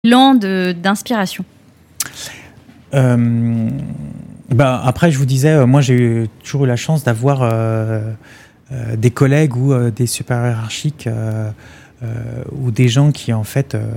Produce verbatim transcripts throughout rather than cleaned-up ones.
L'élan de, d'inspiration. Euh, bah après, je vous disais, euh, moi, j'ai eu, toujours eu la chance d'avoir euh, euh, des collègues ou euh, des supérieurs hiérarchiques euh, euh, ou des gens qui, en fait, euh,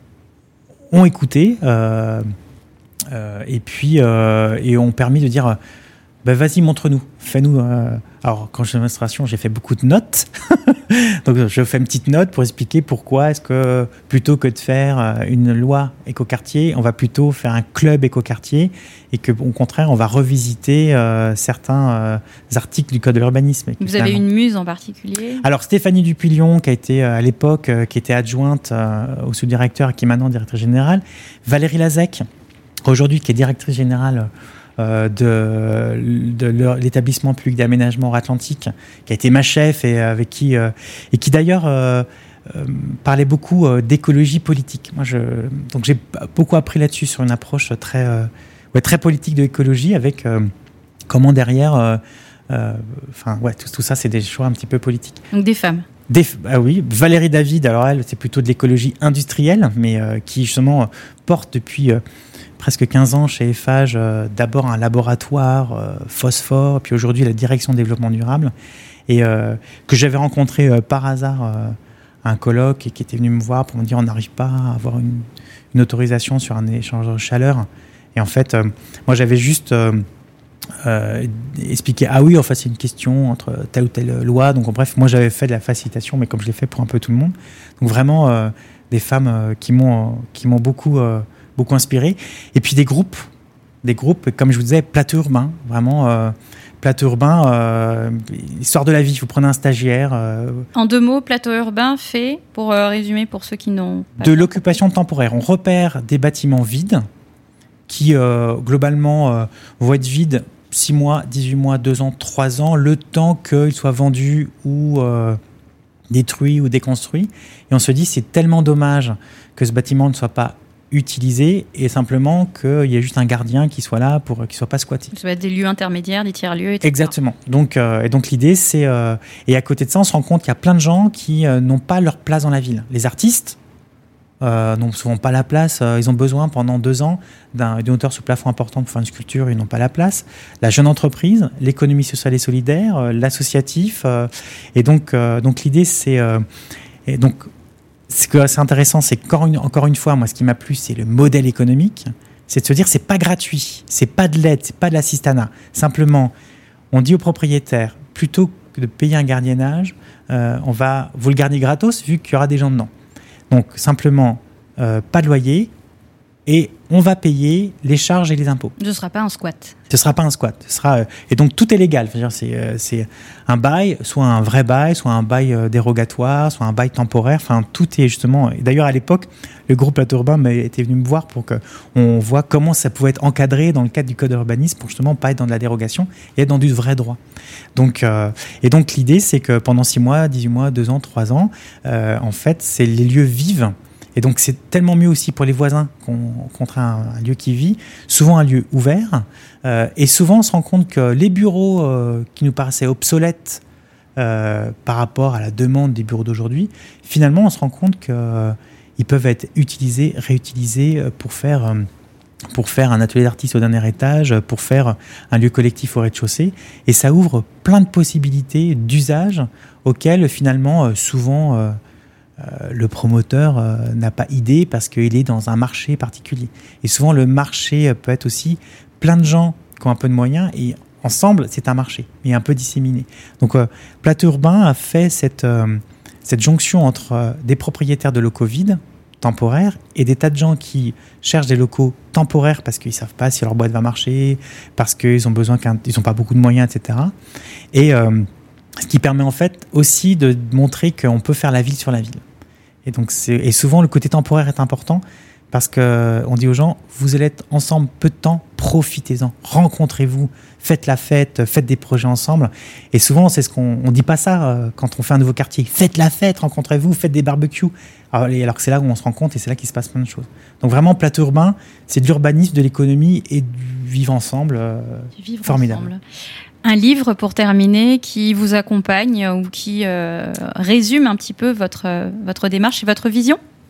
ont écouté euh, euh, et puis euh, et ont permis de dire... Ben vas-y, montre-nous, fais-nous. Euh... Alors, quand je suis en administration, j'ai fait beaucoup de notes. Donc, je fais une petite note pour expliquer pourquoi est-ce que, plutôt que de faire une loi écoquartier, on va plutôt faire un club écoquartier et que, au contraire, on va revisiter euh, certains euh, articles du Code de l'urbanisme. Vous avez une muse en particulier ? Alors, Stéphanie Dupillon, qui a été à l'époque, euh, qui était adjointe euh, au sous-directeur et qui est maintenant directrice générale. Valérie Lazec, aujourd'hui, qui est directrice générale Euh, de, de l'établissement public d'aménagement Atlantique, qui a été ma chef et avec qui euh, et qui d'ailleurs euh, euh, parlait beaucoup euh, d'écologie politique. Moi, je, donc j'ai beaucoup appris là-dessus sur une approche très euh, ouais, très politique de l'écologie, avec euh, comment derrière, enfin euh, euh, ouais, tout, tout ça, c'est des choix un petit peu politiques. Donc des femmes. Des, ah oui, Valérie David, alors elle, c'est plutôt de l'écologie industrielle, mais euh, qui justement porte depuis euh, presque quinze ans chez Eiffage, euh, d'abord un laboratoire euh, phosphore, puis aujourd'hui la direction de développement durable, et euh, que j'avais rencontré euh, par hasard euh, à un colloque et qui était venu me voir pour me dire on n'arrive pas à avoir une, une autorisation sur un échangeur de chaleur. Et en fait, euh, moi j'avais juste euh, euh, expliqué ah oui, enfin c'est une question entre telle ou telle loi. Donc bref, moi j'avais fait de la facilitation, mais comme je l'ai fait pour un peu tout le monde. Donc vraiment euh, des femmes euh, qui m'ont qui m'ont beaucoup euh, beaucoup inspiré. Et puis des groupes, des groupes, comme je vous disais, plateau urbain, vraiment euh, plateau urbain, euh, histoire de la vie. Vous prenez un stagiaire. Euh, en deux mots, plateau urbain fait, pour euh, résumer pour ceux qui n'ont pas de l'occupation temporaire. On repère des bâtiments vides qui, euh, globalement, euh, vont être vides six mois, dix-huit mois, deux ans, trois ans, le temps qu'ils soient vendus ou euh, détruits ou déconstruits. Et on se dit, c'est tellement dommage que ce bâtiment ne soit pas utilisé et simplement qu'il y ait juste un gardien qui soit là pour qu'il ne soit pas squatté. Ça va être des lieux intermédiaires, des tiers-lieux, et cetera. Exactement. Donc, euh, et donc l'idée, c'est... Euh, et à côté de ça, on se rend compte qu'il y a plein de gens qui euh, n'ont pas leur place dans la ville. Les artistes euh, n'ont souvent pas la place. Euh, ils ont besoin pendant deux ans d'un, d'une hauteur sous plafond importante pour faire une sculpture. Ils n'ont pas la place. La jeune entreprise, l'économie sociale et solidaire, euh, l'associatif. Euh, et donc, euh, donc l'idée, c'est... Euh, et donc, ce que c'est intéressant, c'est qu'encore une, encore une fois, moi, ce qui m'a plu, c'est le modèle économique. C'est de se dire, c'est pas gratuit, c'est pas de l'aide, c'est pas de l'assistanat. Simplement, on dit aux propriétaires, plutôt que de payer un gardiennage, euh, on va vous le garder gratos, vu qu'il y aura des gens dedans. Donc, simplement, euh, pas de loyer, et on va payer les charges et les impôts. Ce ne sera pas un squat. Ce ne sera pas un squat. Ce sera, euh, et donc, tout est légal. C'est-à-dire, c'est, euh, c'est un bail, soit un vrai bail, soit un bail euh, dérogatoire, soit un bail temporaire. Enfin, tout est justement... Et d'ailleurs, à l'époque, le groupe Plateau Urbain était venu me voir pour qu'on voit comment ça pouvait être encadré dans le cadre du code de l'urbanisme pour justement pas être dans de la dérogation et être dans du vrai droit. Donc, euh, et donc, l'idée, c'est que pendant six mois, dix-huit mois, deux ans, trois ans, euh, en fait, c'est les lieux vivent. Et donc, c'est tellement mieux aussi pour les voisins qu'on rencontre un, un lieu qui vit, souvent un lieu ouvert. Euh, et souvent, on se rend compte que les bureaux euh, qui nous paraissaient obsolètes euh, par rapport à la demande des bureaux d'aujourd'hui, finalement, on se rend compte qu'ils euh, peuvent être utilisés, réutilisés pour faire, euh, pour faire un atelier d'artiste au dernier étage, pour faire un lieu collectif au rez-de-chaussée. Et ça ouvre plein de possibilités d'usage auxquelles, finalement, euh, souvent... Euh, Euh, le promoteur euh, n'a pas idée parce qu'il est dans un marché particulier. Et souvent, le marché peut être aussi plein de gens qui ont un peu de moyens et ensemble, c'est un marché, mais un peu disséminé. Donc, euh, Plateau Urbain a fait cette, euh, cette jonction entre euh, des propriétaires de locaux vides, temporaires, et des tas de gens qui cherchent des locaux temporaires parce qu'ils ne savent pas si leur boîte va marcher, parce qu'ils ont besoin qu'un, ils n'ont pas beaucoup de moyens, et cetera. Et euh, ce qui permet en fait aussi de montrer qu'on peut faire la ville sur la ville. Et donc c'est, et souvent le côté temporaire est important parce que on dit aux gens, vous allez être ensemble peu de temps, profitez-en, rencontrez-vous, faites la fête, faites des projets ensemble. Et souvent c'est ce qu'on on dit pas ça euh, quand on fait un nouveau quartier, faites la fête, rencontrez-vous, faites des barbecues. Alors, alors que c'est là où on se rend compte et c'est là qu'il se passe plein de choses. Donc vraiment Plateau Urbain, c'est de l'urbanisme, de l'économie et du vivre ensemble, euh, du vivre formidable. Ensemble. Un livre, pour terminer, qui vous accompagne ou qui euh, résume un petit peu votre, votre démarche et votre vision ?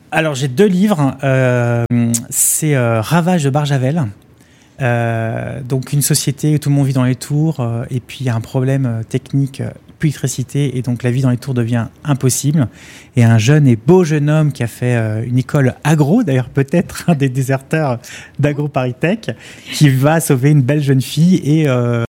Alors j'ai deux livres. Euh, c'est euh, Ravage de Barjavel. Euh, donc une société où tout le monde vit dans les tours euh, et puis il y a un problème euh, technique, euh, plus d'électricité et donc la vie dans les tours devient impossible. Et un jeune et beau jeune homme qui a fait euh, une école agro, d'ailleurs peut-être un des déserteurs d'Agro Paris Tech, qui va sauver une belle jeune fille et, euh,